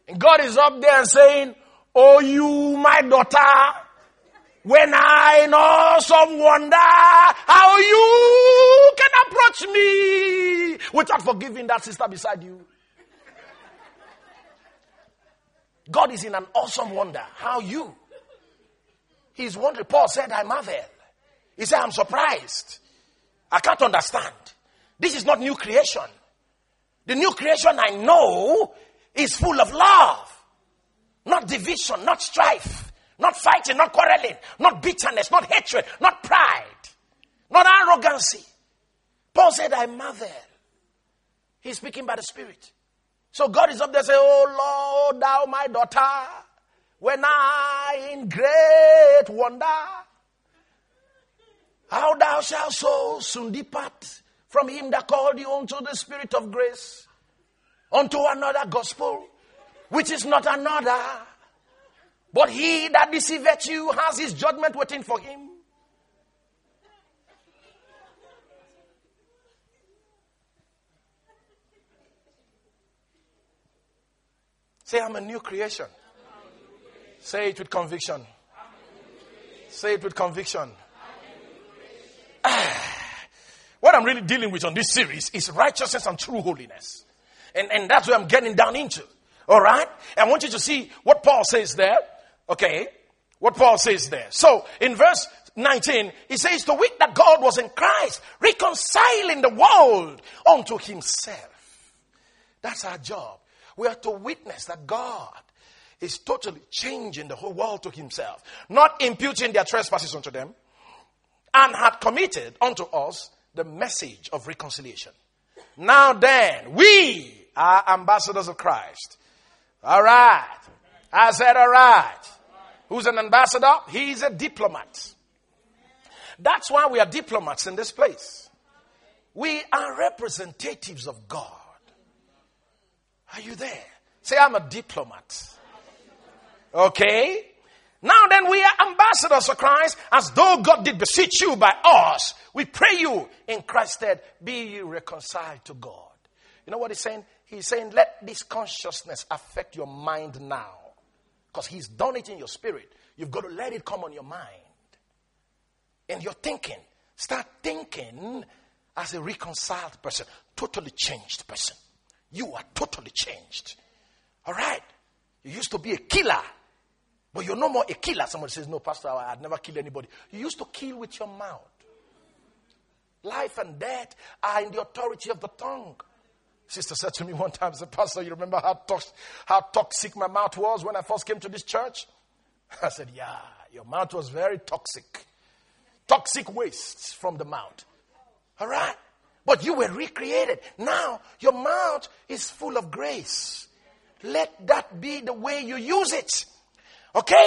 And God is up there saying, oh, you, my daughter, when I in awesome wonder how you can approach me without forgiving that sister beside you. God is in an awesome wonder how you. He's wondering. Paul said, I marvel. He said, I'm surprised. I can't understand. This is not new creation. The new creation I know is full of love. Not division, not strife, not fighting, not quarreling, not bitterness, not hatred, not pride, not arrogancy. Paul said, I marvel. He's speaking by the Spirit. So God is up there saying, oh Lord, thou my daughter, when I in great wonder, how thou shalt so soon depart from him that called you unto the Spirit of grace, unto another gospel, which is not another, but he that deceiveth you has his judgment waiting for him. Say, I'm a new creation. Say it with conviction. Say it with conviction. What I'm really dealing with on this series is righteousness and true holiness. And that's where I'm getting down into. All right? I want you to see what Paul says there. Okay? What Paul says there. So, in verse 19, he says, to wit that God was in Christ, reconciling the world unto himself. That's our job. We are to witness that God is totally changing the whole world to himself, not imputing their trespasses unto them, and had committed unto us the message of reconciliation. Now then, we are ambassadors of Christ. All right. I said all right. Who's an ambassador? He's a diplomat. That's why we are diplomats in this place. We are representatives of God. Are you there? Say, I'm a diplomat. Okay? Now then, we are ambassadors of Christ, as though God did beseech you by us. We pray you in Christ's stead, be ye reconciled to God. You know what he's saying? He's saying, let this consciousness affect your mind now. Because he's done it in your spirit. You've got to let it come on your mind. And you're thinking. Start thinking as a reconciled person. Totally changed person. You are totally changed. All right? You used to be a killer. But you're no more a killer. Somebody says, no, Pastor, I'd never kill anybody. You used to kill with your mouth. Life and death are in the authority of the tongue. Sister said to me one time, said, Pastor, you remember how toxic my mouth was when I first came to this church? I said, yeah, your mouth was very toxic. Toxic wastes from the mouth. All right? But you were recreated. Now, your mouth is full of grace. Let that be the way you use it. Okay?